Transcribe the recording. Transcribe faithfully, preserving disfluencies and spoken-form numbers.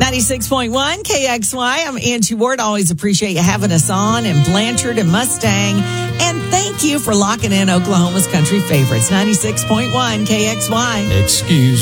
ninety-six point one K X Y. I'm Angie Ward. Always appreciate you having us on, and Blanchard and Mustang. And thank you for locking in Oklahoma's country favorites. ninety-six point one K X Y. Excuse